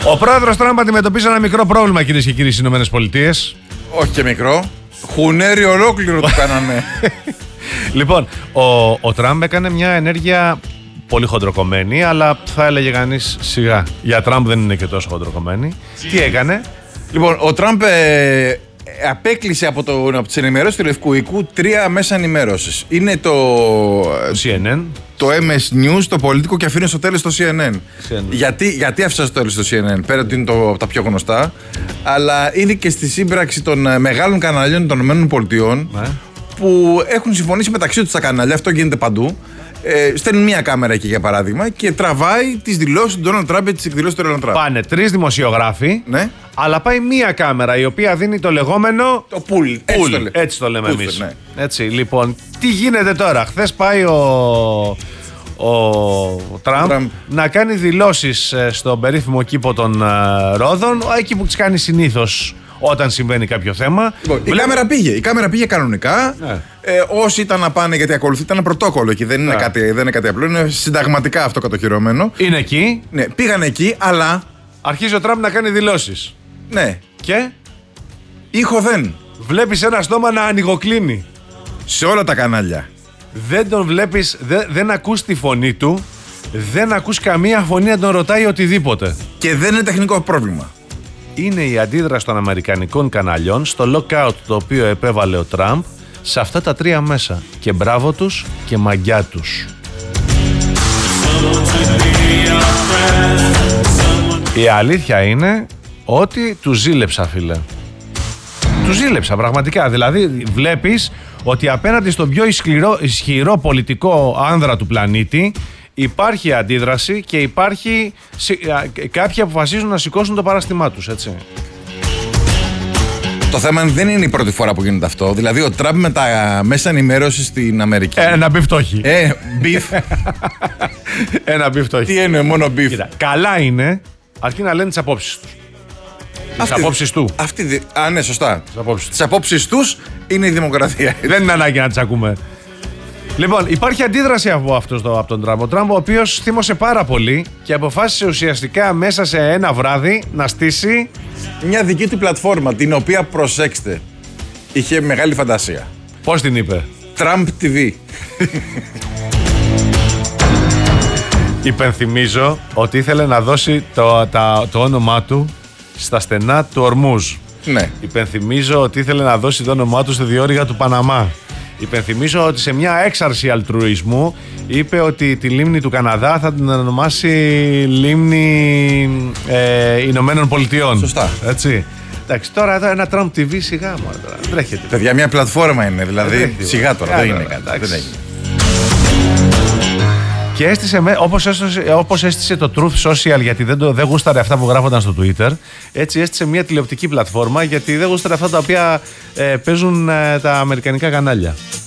Ο πρόεδρος Τραμπ αντιμετωπίζει ένα μικρό πρόβλημα, κυρίες και κύριοι, στις ΗΠΑ. Όχι και μικρό. Χουνέρι ολόκληρο του κάνανε. Λοιπόν, ο Τραμπ έκανε μια ενέργεια πολύ χοντροκομμένη, αλλά θα έλεγε κανείς σιγά. Για Τραμπ δεν είναι και τόσο χοντροκομμένη. Τι έκανε? Λοιπόν, ο Τραμπ απέκλεισε από τις ενημερώσεις του Λευκού Οίκου 3 μέσα ενημέρωσης. Είναι το CNN, το MS News, το πολιτικό, και αφήνει στο τέλος το CNN. Γιατί άφησα στο τέλος το CNN, πέρα ότι είναι από τα πιο γνωστά, αλλά είναι και στη σύμπραξη των μεγάλων καναλιών των ΗΠΑ, που έχουν συμφωνήσει μεταξύ τους τα κανάλια, αυτό γίνεται παντού. Στέλνουν μία κάμερα εκεί, για παράδειγμα, και τραβάει τις δηλώσεις του Ντόναλντ Τραμπ και τις εκδηλώσεις του Ντόναλντ Τραμπ. Πάνε 3 δημοσιογράφοι, ναι, αλλά πάει μία κάμερα η οποία δίνει το λεγόμενο. Το pull. Έτσι το λέμε εμείς. Ναι. Έτσι, λοιπόν, τι γίνεται τώρα? Χθες πάει ο Τραμπ να κάνει δηλώσεις στον περίφημο κήπο των Ρόδων, εκεί που τις κάνει συνήθως όταν συμβαίνει κάποιο θέμα. Λοιπόν, η κάμερα πήγε κανονικά. Ναι. Όσοι ήταν να πάνε, γιατί ακολουθεί, ήταν πρωτόκολλο εκεί. Δεν είναι κάτι απλό. Είναι συνταγματικά αυτό κατοχυρώμενο. Είναι εκεί. Ναι, πήγαν εκεί, αλλά. Αρχίζει ο Τραμπ να κάνει δηλώσεις. Ναι. Και. Ήχο δεν. Βλέπεις ένα στόμα να ανοιγοκλίνει. Σε όλα τα κανάλια. Δεν τον βλέπεις, δεν ακούς τη φωνή του. Δεν ακούς καμία φωνή να τον ρωτάει οτιδήποτε. Και δεν είναι τεχνικό πρόβλημα. Είναι η αντίδραση των αμερικανικών καναλιών στο lockout το οποίο επέβαλε ο Τραμπ σε αυτά τα 3 μέσα. Και μπράβο τους και μαγκιά τους. Η αλήθεια είναι ότι του ζήλεψα, φίλε. Του ζήλεψα πραγματικά. Δηλαδή βλέπεις ότι απέναντι στον πιο ισχυρό πολιτικό άνδρα του πλανήτη υπάρχει αντίδραση και υπάρχει κάποιοι αποφασίζουν να σηκώσουν το παράστημά τους, έτσι. Το θέμα δεν είναι η πρώτη φορά που γίνεται αυτό. Δηλαδή ο Τραμπ με τα μέσα ενημέρωση στην Αμερική. Ένα μπιφ το έχει. Μπιφ. Ένα μπιφ το έχει. Τι εννοεί, μόνο μπιφ? Κοίτα, καλά είναι, αρκεί να λένε τις απόψεις τους. Τις απόψεις του. Ναι, σωστά. Τις απόψεις τους είναι η δημοκρατία. Δεν είναι ανάγκη να τις ακούμε. Λοιπόν, υπάρχει αντίδραση από τον Τραμπ. Ο Τραμπ, ο οποίος θύμωσε πάρα πολύ και αποφάσισε ουσιαστικά μέσα σε ένα βράδυ να στήσει μια δική του πλατφόρμα, την οποία, προσέξτε, είχε μεγάλη φαντασία. Πώς την είπε? Τραμπ TV. Υπενθυμίζω ότι ήθελε να δώσει το όνομά του στα στενά του Ορμούζ. Ναι. Υπενθυμίζω ότι ήθελε να δώσει το όνομά του στη διόρυγα του Παναμά. Υπενθυμίζω ότι σε μια έξαρση αλτρουισμού είπε ότι τη λίμνη του Καναδά θα την ονομάσει λίμνη Ηνωμένων Πολιτειών. Σωστά. Έτσι. Εντάξει, τώρα εδώ ένα Trump TV σιγά μου. Τρέχετε. Παιδιά, μια πλατφόρμα είναι, δηλαδή σιγά τώρα. Δεν είναι κάτι. Και έστησε, όπως έστησε το Truth Social, γιατί δεν γούσταρε αυτά που γράφονταν στο Twitter, έτσι έστησε μια τηλεοπτική πλατφόρμα, γιατί δεν γούσταρε αυτά τα οποία παίζουν τα αμερικανικά κανάλια.